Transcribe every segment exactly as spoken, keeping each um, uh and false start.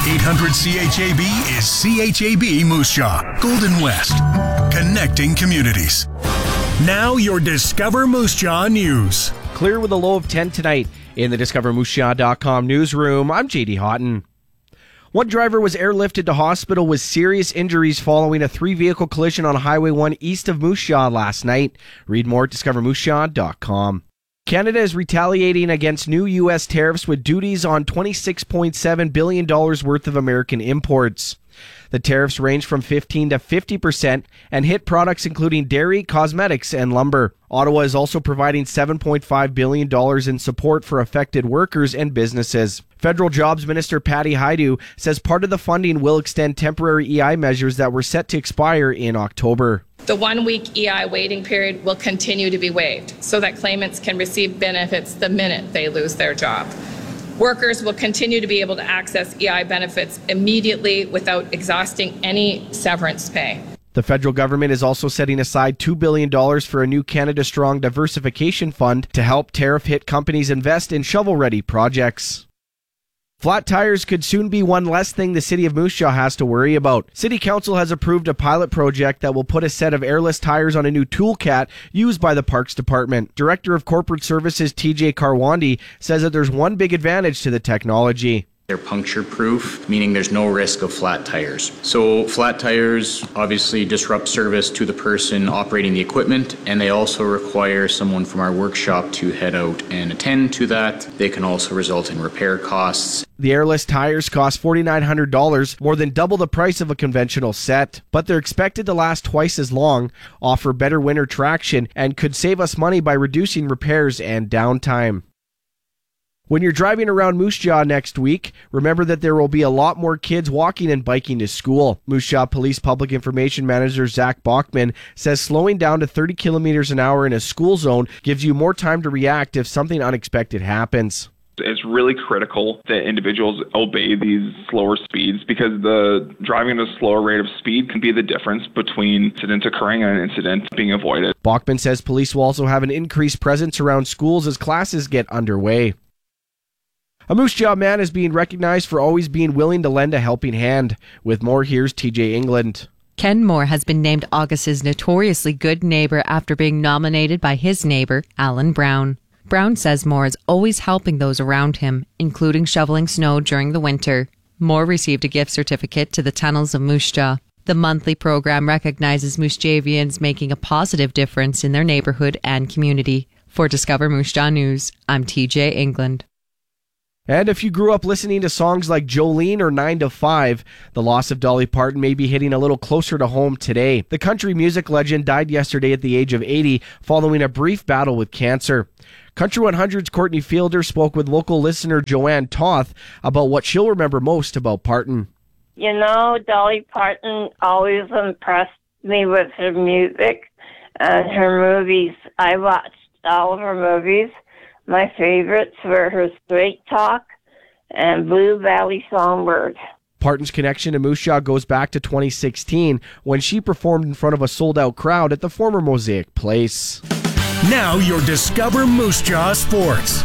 eight hundred C H A B is C H A B Moose Jaw, Golden West, connecting communities. Now your Discover Moose Jaw news. Clear with a low of ten tonight in the Discover Moose Jaw dot com newsroom. I'm J D Houghton. One driver was airlifted to hospital with serious injuries following a three-vehicle collision on Highway one east of Moose Jaw last night. Read more at Discover Moose Jaw dot com. Canada is retaliating against new U S tariffs with duties on twenty-six point seven billion dollars worth of American imports. The tariffs range from fifteen to fifty percent and hit products including dairy, cosmetics, and lumber. Ottawa is also providing seven point five billion dollars in support for affected workers and businesses. Federal Jobs Minister Patty Hajdu says part of the funding will extend temporary E I measures that were set to expire in October. The one-week E I waiting period will continue to be waived so that claimants can receive benefits the minute they lose their job. Workers will continue to be able to access E I benefits immediately without exhausting any severance pay. The federal government is also setting aside two billion dollars for a new Canada Strong diversification fund to help tariff-hit companies invest in shovel-ready projects. Flat tires could soon be one less thing the City of Moose Jaw has to worry about. City Council has approved a pilot project that will put a set of airless tires on a new toolcat used by the Parks Department. Director of Corporate Services T J Karwandi says that there's one big advantage to the technology. They're puncture-proof, meaning there's no risk of flat tires. So flat tires obviously disrupt service to the person operating the equipment, and they also require someone from our workshop to head out and attend to that. They can also result in repair costs. The airless tires cost four thousand nine hundred dollars, more than double the price of a conventional set. But they're expected to last twice as long, offer better winter traction, and could save us money by reducing repairs and downtime. When you're driving around Moose Jaw next week, remember that there will be a lot more kids walking and biking to school. Moose Jaw Police Public Information Manager Zach Bachman says slowing down to thirty kilometers an hour in a school zone gives you more time to react if something unexpected happens. It's really critical that individuals obey these slower speeds because the driving at a slower rate of speed can be the difference between incidents occurring and an incident being avoided. Bachman says police will also have an increased presence around schools as classes get underway. A Moose Jaw man is being recognized for always being willing to lend a helping hand. With more, here's T J England. Ken Moore has been named August's notoriously good neighbor after being nominated by his neighbor, Alan Brown. Brown says Moore is always helping those around him, including shoveling snow during the winter. Moore received a gift certificate to the Tunnels of Moose Jaw. The monthly program recognizes Moose Javians making a positive difference in their neighborhood and community. For Discover Moose Jaw News, I'm T J England. And if you grew up listening to songs like Jolene or nine to five, the loss of Dolly Parton may be hitting a little closer to home today. The country music legend died yesterday at the age of eighty following a brief battle with cancer. Country one hundred's Courtney Fielder spoke with local listener Joanne Toth about what she'll remember most about Parton. You know, Dolly Parton always impressed me with her music and her movies. I watched all of her movies. My favorites were her Straight Talk and Blue Valley Songbird. Parton's connection to Moose Jaw goes back to twenty sixteen when she performed in front of a sold-out crowd at the former Mosaic Place. Now your Discover Moose Jaw Sports.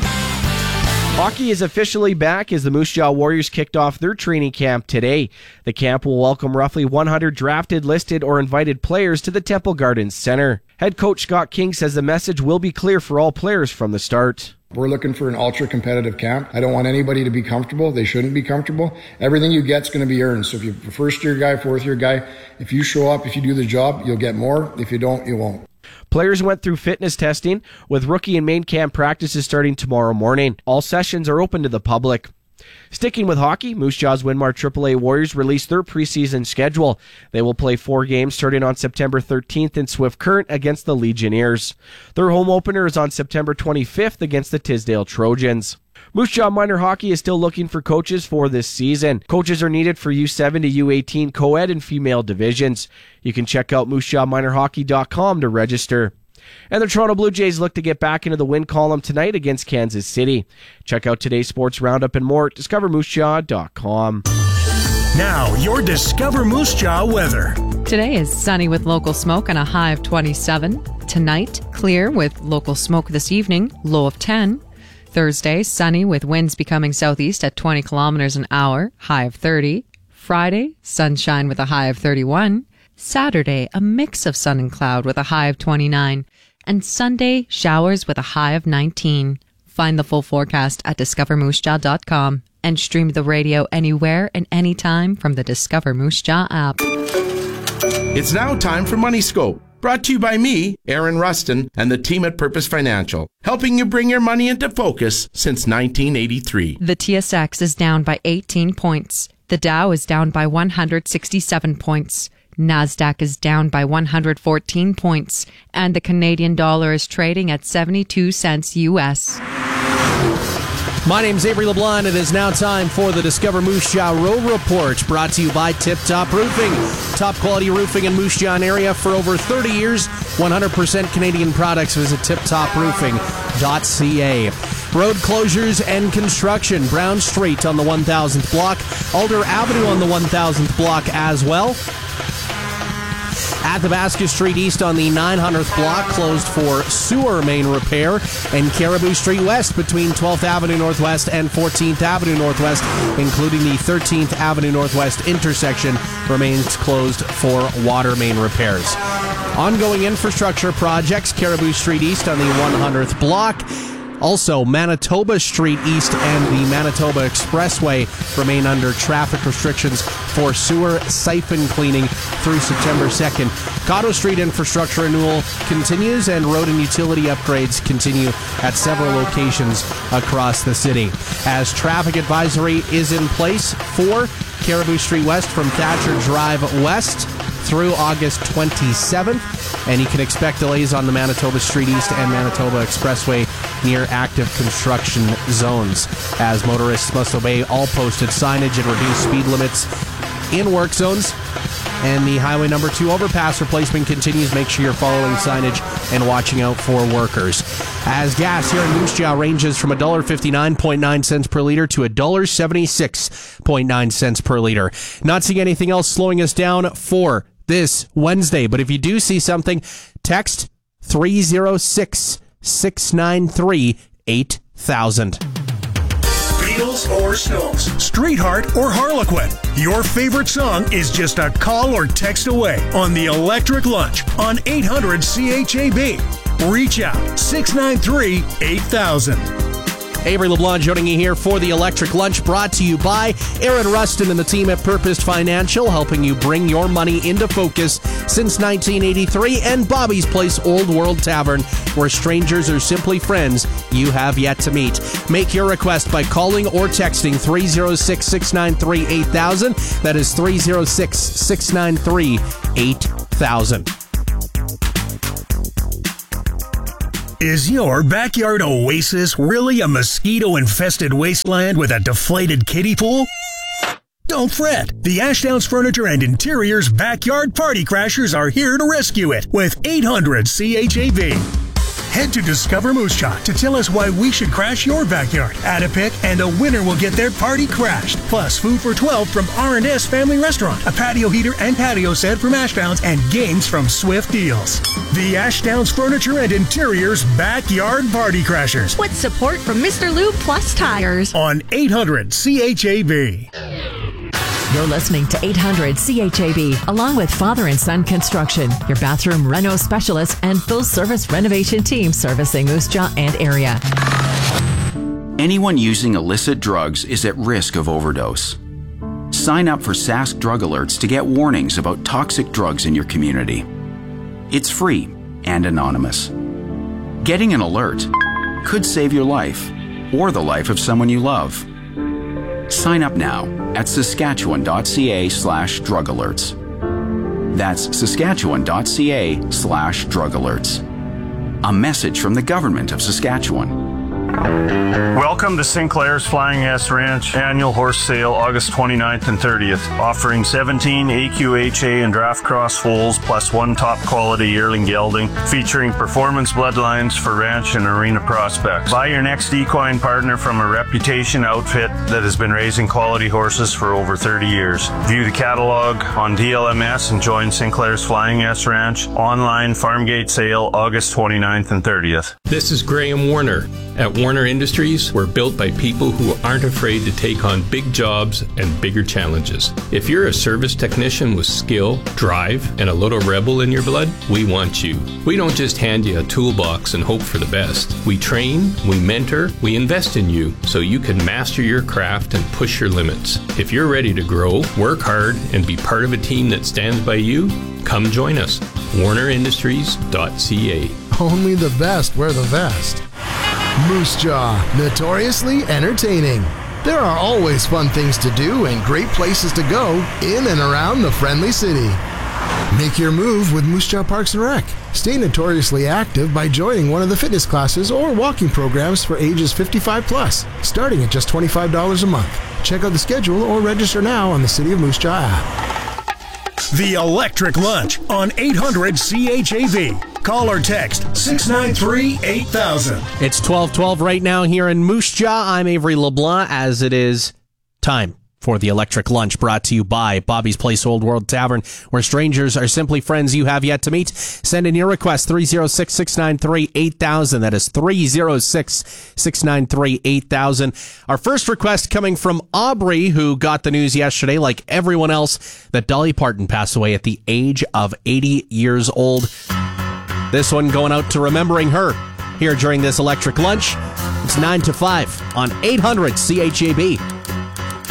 Hockey is officially back as the Moose Jaw Warriors kicked off their training camp today. The camp will welcome roughly one hundred drafted, listed, or invited players to the Temple Gardens Center. Head coach Scott King says the message will be clear for all players from the start. We're looking for an ultra-competitive camp. I don't want anybody to be comfortable. They shouldn't be comfortable. Everything you get's going to be earned. So if you're a first-year guy, fourth-year guy, if you show up, if you do the job, you'll get more. If you don't, you won't. Players went through fitness testing, with rookie and main camp practices starting tomorrow morning. All sessions are open to the public. Sticking with hockey, Moose Jaw's Winmar triple A Warriors released their preseason schedule. They will play four games starting on September thirteenth in Swift Current against the Legionnaires. Their home opener is on September twenty-fifth against the Tisdale Trojans. Moose Jaw Minor Hockey is still looking for coaches for this season. Coaches are needed for U seven to U eighteen co-ed and female divisions. You can check out moose jaw minor hockey dot com to register. And the Toronto Blue Jays look to get back into the win column tonight against Kansas City. Check out today's sports roundup and more at discover moose jaw dot com. Now, your Discover Moose Jaw weather. Today is sunny with local smoke and a high of twenty-seven. Tonight, clear with local smoke this evening, low of ten. Thursday, sunny with winds becoming southeast at twenty kilometers an hour, high of thirty. Friday, sunshine with a high of thirty-one. Saturday, a mix of sun and cloud with a high of twenty-nine. And Sunday, showers with a high of nineteen. Find the full forecast at discover moose jaw dot com and stream the radio anywhere and anytime from the Discover Moose Jaw app. It's now time for Money Scope, brought to you by me, Aaron Rustin, and the team at Purpose Financial, helping you bring your money into focus since nineteen eighty-three. The T S X is down by eighteen points. The Dow is down by one hundred sixty-seven points. NASDAQ is down by one hundred fourteen points. And the Canadian dollar is trading at seventy-two cents U S. My name's Avery LeBlanc. It is now time for the Discover Moose Jaw Road Report, brought to you by Tip Top Roofing. Top quality roofing in Moose Jaw area for over thirty years. one hundred percent Canadian products. Visit tip top roofing dot c a. Road closures and construction. Brown Street on the one thousandth block. Alder Avenue on the one thousandth block as well. Athabasca Street East on the nine hundredth block closed for sewer main repair, and Caribou Street West between twelfth Avenue Northwest and fourteenth Avenue Northwest, including the thirteenth Avenue Northwest intersection, remains closed for water main repairs. Ongoing infrastructure projects, Caribou Street East on the one hundredth block. Also, Manitoba Street East and the Manitoba Expressway remain under traffic restrictions for sewer siphon cleaning through September second. Cotto Street infrastructure renewal continues, and road and utility upgrades continue at several locations across the city. As traffic advisory is in place for Caribou Street West from Thatcher Drive West through August twenty-seventh, and you can expect delays on the Manitoba Street East and Manitoba Expressway near active construction zones, as motorists must obey all posted signage and reduce speed limits in work zones. And the Highway Number two overpass replacement continues. Make sure you're following signage and watching out for workers. As gas here in Moose Jaw ranges from one dollar fifty-nine point nine cents per liter to one dollar seventy-six point nine cents per liter. Not seeing anything else slowing us down for this Wednesday, but if you do see something, text three oh six, six nine three, eight thousand. Beatles or Stones, Streetheart or Harlequin, your favorite song is just a call or text away on the Electric Lunch on eight hundred C H A B. Reach out, six nine three, eight thousand. Avery LeBlanc joining you here for the Electric Lunch, brought to you by Aaron Rustin and the team at Purpose Financial, helping you bring your money into focus since nineteen eighty-three, and Bobby's Place Old World Tavern, where strangers are simply friends you have yet to meet. Make your request by calling or texting three oh six, six nine three, eight thousand. That is three oh six, six nine three, eight thousand. Is your backyard oasis really a mosquito-infested wasteland with a deflated kiddie pool? Don't fret. The Ashdowns Furniture and Interiors Backyard Party Crashers are here to rescue it with eight hundred C H A B. Head to Discover Moose Jaw to tell us why we should crash your backyard. Add a pick and a winner will get their party crashed. Plus, food for twelve from R and S Family Restaurant, a patio heater and patio set from Ashdowns, and games from Swift Deals. The Ashdowns Furniture and Interiors Backyard Party Crashers. With support from Mister Lube Plus Tires. On eight hundred C H A B. You're listening to eight hundred C H A B, along with Father and Son Construction, your bathroom reno specialist and full-service renovation team servicing Moose Jaw and area. Anyone using illicit drugs is at risk of overdose. Sign up for Sask Drug Alerts to get warnings about toxic drugs in your community. It's free and anonymous. Getting an alert could save your life or the life of someone you love. Sign up now at saskatchewan.ca slash drug alerts. That's saskatchewan.ca slash drug alerts. A message from the government of Saskatchewan. Welcome to Sinclair's Flying S Ranch annual horse sale August twenty-ninth and thirtieth, offering seventeen A Q H A and draft cross foals plus one top quality yearling gelding, featuring performance bloodlines for ranch and arena prospects. Buy your next equine partner from a reputation outfit that has been raising quality horses for over thirty years. View the catalog on D L M S and join Sinclair's Flying S Ranch online farm gate sale August twenty-ninth and thirtieth. This is Graham Warner. At Warner Industries were built by people who aren't afraid to take on big jobs and bigger challenges. If you're a service technician with skill, drive, and a little rebel in your blood, we want you. We don't just hand you a toolbox and hope for the best. We train, we mentor, we invest in you so you can master your craft and push your limits. If you're ready to grow, work hard, and be part of a team that stands by you, come join us. warner industries dot c a. Only the best wear the vest. Moose Jaw, notoriously entertaining. There are always fun things to do and great places to go in and around the friendly city. Make your move with Moose Jaw Parks and Rec. Stay notoriously active by joining one of the fitness classes or walking programs for ages fifty-five plus, starting at just twenty-five dollars a month. Check out the schedule or register now on the City of Moose Jaw app. The Electric Lunch on eight hundred C H A B. Call or text six nine three, eight thousand. It's twelve twelve right now here in Moose Jaw. I'm Avery LeBlanc, as it is time for the Electric Lunch, brought to you by Bobby's Place Old World Tavern, where strangers are simply friends you have yet to meet. Send in your request, three oh six, six nine three, eight thousand. That is three oh six, six nine three, eight thousand. Our first request coming from Aubrey, who got the news yesterday, like everyone else, that Dolly Parton passed away at the age of eighty years old. This one going out to remembering her here during this Electric Lunch. It's nine to five on eight hundred C H A B.